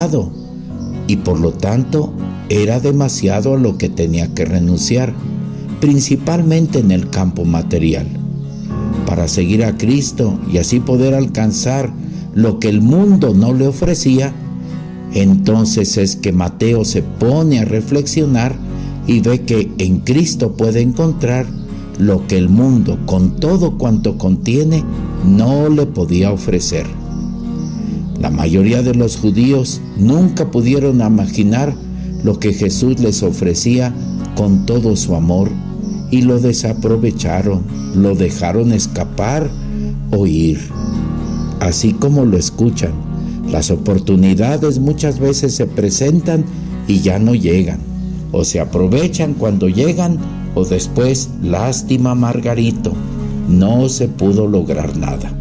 y por lo tanto era demasiado a lo que tenía que renunciar, principalmente en el campo material. Para seguir a Cristo y así poder alcanzar lo que el mundo no le ofrecía, entonces es que Mateo se pone a reflexionar y ve que en Cristo puede encontrar lo que el mundo, con todo cuanto contiene, no le podía ofrecer. La mayoría de los judíos nunca pudieron imaginar lo que Jesús les ofrecía con todo su amor y lo desaprovecharon, lo dejaron escapar o ir. Así como lo escuchan, las oportunidades muchas veces se presentan y ya no llegan, o se aprovechan cuando llegan, o después, lástima Margarito, no se pudo lograr nada.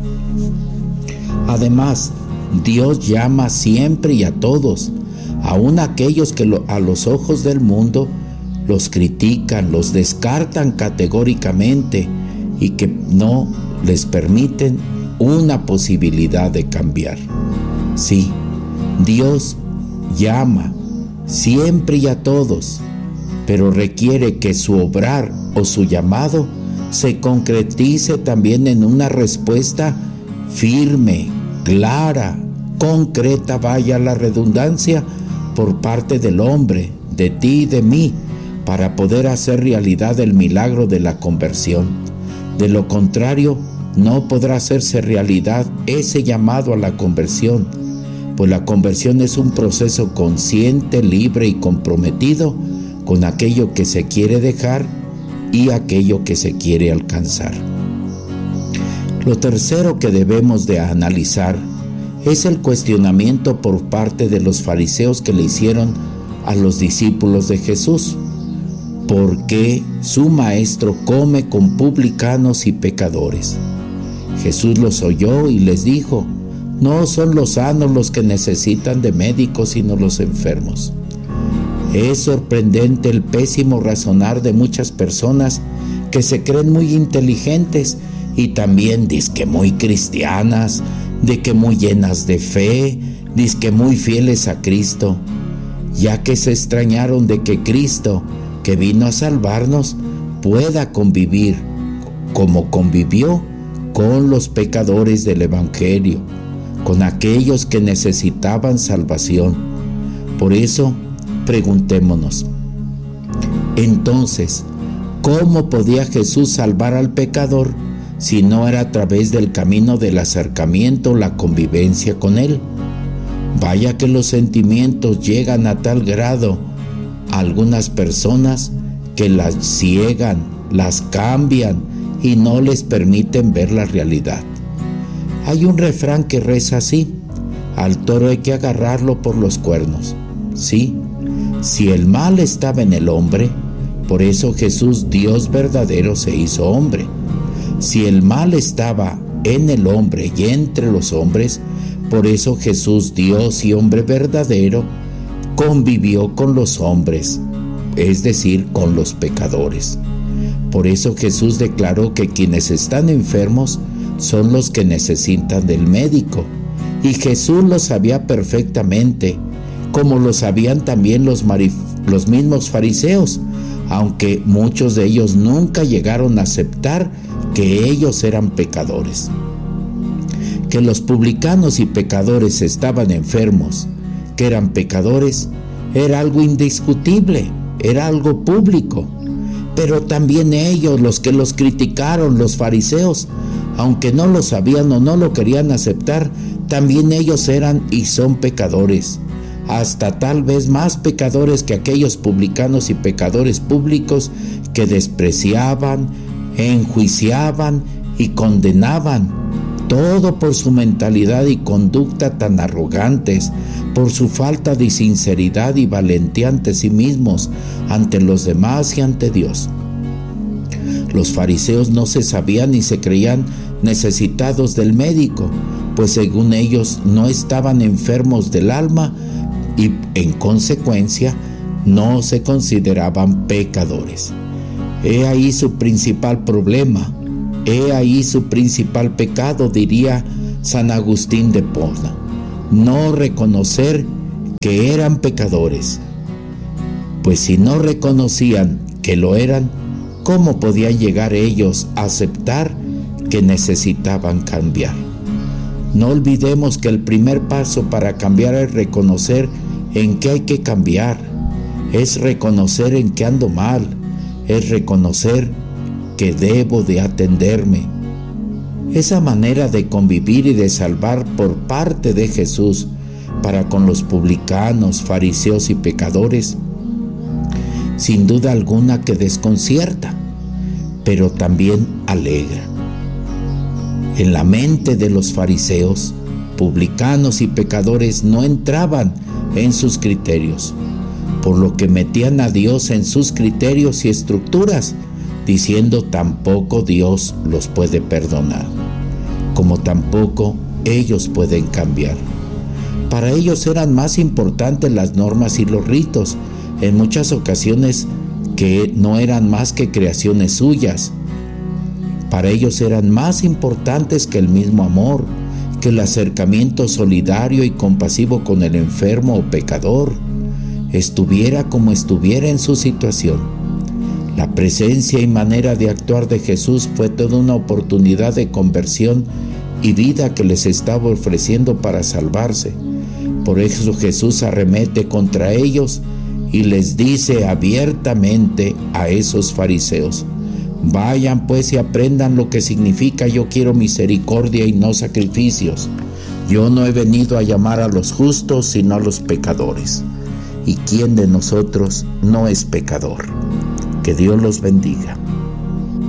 Además, Dios llama siempre y a todos, aun aquellos que a los ojos del mundo los critican, los descartan categóricamente y que no les permiten una posibilidad de cambiar. Sí, Dios llama siempre y a todos, pero requiere que su obrar o su llamado se concretice también en una respuesta firme, clara, concreta, vaya la redundancia, por parte del hombre, de ti y de mí, para poder hacer realidad el milagro de la conversión. De lo contrario, no podrá hacerse realidad ese llamado a la conversión, pues la conversión es un proceso consciente, libre y comprometido con aquello que se quiere dejar y aquello que se quiere alcanzar. Lo tercero que debemos de analizar es el cuestionamiento por parte de los fariseos que le hicieron a los discípulos de Jesús. ¿Por qué su maestro come con publicanos y pecadores? Jesús los oyó y les dijo: no son los sanos los que necesitan de médicos, sino los enfermos. Es sorprendente el pésimo razonar de muchas personas que se creen muy inteligentes y también dizque muy cristianas, de que muy llenas de fe, dizque muy fieles a Cristo, ya que se extrañaron de que Cristo, que vino a salvarnos, pueda convivir como convivió con los pecadores del Evangelio, con aquellos que necesitaban salvación. Por eso, preguntémonos, entonces, ¿cómo podía Jesús salvar al pecador si no era a través del camino del acercamiento, la convivencia con Él? Vaya que los sentimientos llegan a tal grado a algunas personas que las ciegan, las cambian y no les permiten ver la realidad. Hay un refrán que reza así: al toro hay que agarrarlo por los cuernos. Sí, si el mal estaba en el hombre, por eso Jesús, Dios verdadero, se hizo hombre. Si el mal estaba en el hombre y entre los hombres, por eso Jesús, Dios y hombre verdadero, convivió con los hombres, es decir, con los pecadores. Por eso Jesús declaró que quienes están enfermos son los que necesitan del médico. Y Jesús lo sabía perfectamente, como lo sabían también los mismos fariseos, aunque muchos de ellos nunca llegaron a aceptar que ellos eran pecadores. Que los publicanos y pecadores estaban enfermos, que eran pecadores, era algo indiscutible, era algo público. Pero también ellos, los que los criticaron, los fariseos, aunque no lo sabían o no lo querían aceptar, también ellos eran y son pecadores, hasta tal vez más pecadores que aquellos publicanos y pecadores públicos que despreciaban, enjuiciaban y condenaban, todo por su mentalidad y conducta tan arrogantes, por su falta de sinceridad y valentía ante sí mismos, ante los demás y ante Dios. Los fariseos no se sabían ni se creían necesitados del médico, pues según ellos no estaban enfermos del alma y en consecuencia no se consideraban pecadores. He ahí su principal problema, he ahí su principal pecado, diría San Agustín de Hipona: no reconocer que eran pecadores, pues si no reconocían que lo eran, ¿cómo podían llegar ellos a aceptar que necesitaban cambiar? No olvidemos que el primer paso para cambiar es reconocer en qué hay que cambiar, es reconocer en qué ando mal, es reconocer que debo de atenderme. Esa manera de convivir y de salvar por parte de Jesús para con los publicanos, fariseos y pecadores, sin duda alguna que desconcierta, pero también alegra. En la mente de los fariseos, publicanos y pecadores no entraban en sus criterios, por lo que metían a Dios en sus criterios y estructuras, diciendo tampoco Dios los puede perdonar, como tampoco ellos pueden cambiar. Para ellos eran más importantes las normas y los ritos, en muchas ocasiones que no eran más que creaciones suyas. Para ellos eran más importantes que el mismo amor, que el acercamiento solidario y compasivo con el enfermo o pecador, estuviera como estuviera en su situación. La presencia y manera de actuar de Jesús fue toda una oportunidad de conversión y vida que les estaba ofreciendo para salvarse. Por eso Jesús arremete contra ellos y les dice abiertamente a esos fariseos: vayan pues y aprendan lo que significa yo quiero misericordia y no sacrificios. Yo no he venido a llamar a los justos sino a los pecadores. ¿Y quién de nosotros no es pecador? Que Dios los bendiga.